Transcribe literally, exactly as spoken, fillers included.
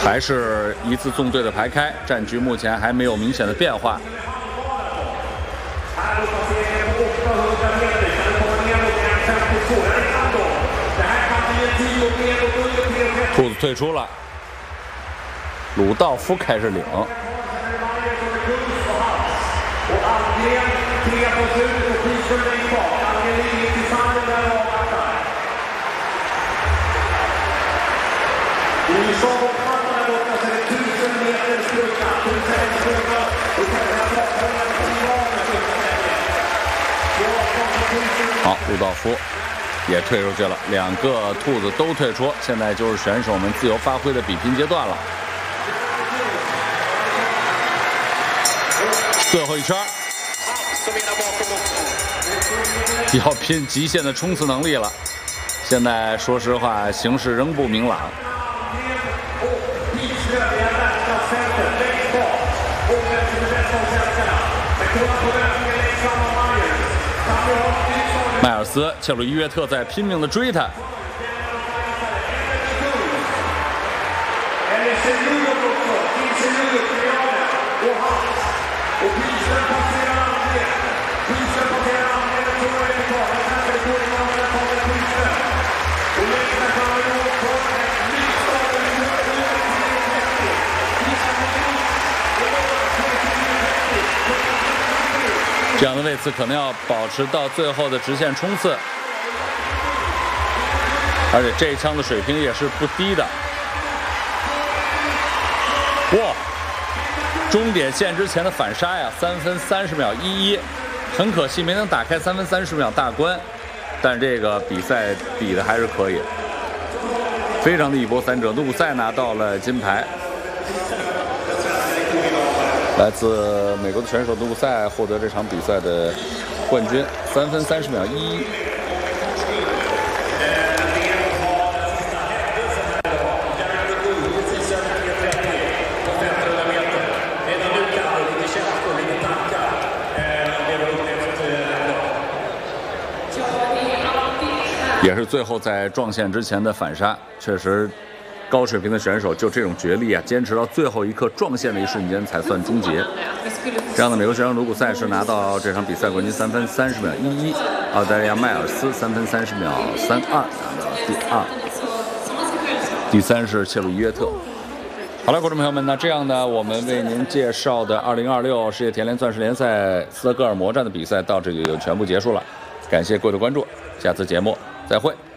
还是一字纵队的排开，战局目前还没有明显的变化。兔子退出了，鲁道夫开始领。好，鲁道夫也退出去了，两个兔子都退出，现在就是选手们自由发挥的比拼阶段了。最后一圈，要拼极限的冲刺能力了。现在说实话，形势仍不明朗。迈尔斯、切鲁伊约特在拼命的追他。这样的位置可能要保持到最后的直线冲刺，而且这一枪的水平也是不低的。哇！终点线之前的反杀呀，三分三十秒一一，很可惜没能打开三分三十秒大关，但这个比赛比的还是可以，非常的一波三折。努古塞拿到了金牌。来自美国的选手努古塞获得这场比赛的冠军，三分三十秒一一。也是最后在撞线之前的反杀，确实。高水平的选手就这种决力啊，坚持到最后一刻撞线的一瞬间才算终结。这样的美国选手努古塞是拿到这场比赛冠军，三分三十秒一一。澳大利亚迈尔斯三分三十秒三二拿到第二，第三是切鲁伊约特。好了，观众朋友们，那这样呢，我们为您介绍的二零二六世界田联钻石联赛斯德哥尔摩站的比赛到这里就全部结束了，感谢各位的关注，下次节目再会。